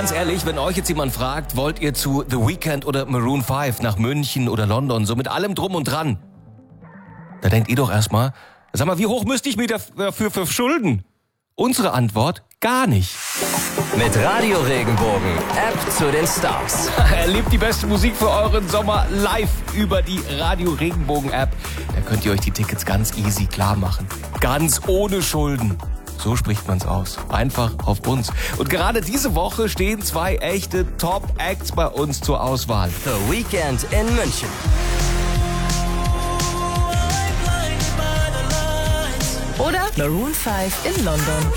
Ganz ehrlich, wenn euch jetzt jemand fragt, wollt ihr zu The Weeknd oder Maroon 5 nach München oder London, so mit allem drum und dran, da denkt ihr doch erstmal, sag mal, wie hoch müsste ich mir dafür verschulden? Unsere Antwort, gar nicht. Mit Radio Regenbogen, App zu den Stars. Erlebt die beste Musik für euren Sommer live über die Radio Regenbogen App. Da könnt ihr euch die Tickets ganz easy klar machen. Ganz ohne Schulden. So spricht man's aus. Einfach auf uns. Und gerade diese Woche stehen 2 echte Top-Acts bei uns zur Auswahl. The Weeknd in München. Oder Maroon 5 in London.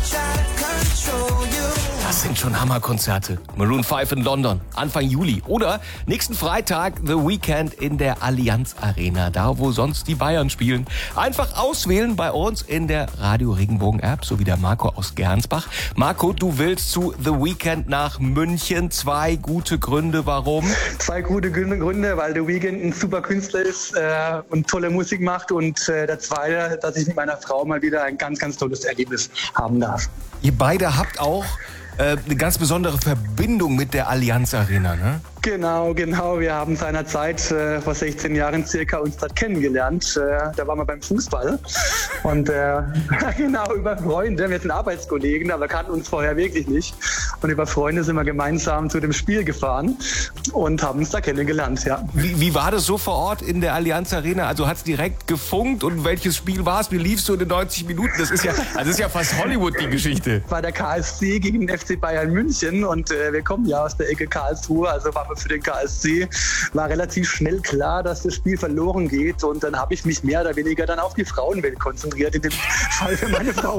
Das sind schon Hammerkonzerte. Maroon 5 in London, Anfang Juli. Oder nächsten Freitag The Weeknd in der Allianz Arena, da wo sonst die Bayern spielen. Einfach auswählen bei uns in der Radio Regenbogen App, so wie der Marco aus Gernsbach. Marco, du willst zu The Weeknd nach München. 2 gute Gründe, warum? 2 gute Gründe, weil The Weeknd ein super Künstler ist und tolle Musik macht. Und der zweite, dass ich mit meiner Frau mal wieder ein ganz, ganz tolles Erlebnis haben darf. Ihr beide habt auch eine ganz besondere Verbindung mit der Allianz Arena, ne? Genau. Wir haben seinerzeit vor 16 Jahren circa uns dort kennengelernt. Da waren wir beim Fußball und genau, über Freunde. Wir sind Arbeitskollegen, aber kannten uns vorher wirklich nicht. Und über Freunde sind wir gemeinsam zu dem Spiel gefahren und haben uns da kennengelernt, ja. Wie war das so vor Ort in der Allianz Arena? Also hat's direkt gefunkt und welches Spiel war es? Wie liefst du in den 90 Minuten? Das ist ja fast Hollywood, die Geschichte. War der KSC gegen den FC Bayern München und wir kommen ja aus der Ecke Karlsruhe, also waren wir für den KSC. War relativ schnell klar, dass das Spiel verloren geht und dann habe ich mich mehr oder weniger dann auf die Frauenwelt konzentriert, in dem Fall für meine Frau.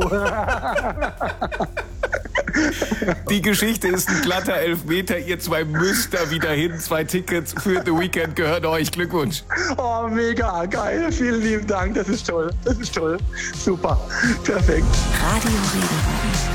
Die Geschichte ist ein glatter Elfmeter. Ihr 2 müsst da wieder hin. 2 Tickets für The Weeknd gehören euch. Glückwunsch. Oh, mega geil. Vielen lieben Dank. Das ist toll. Super. Perfekt. Radio Regenbogen.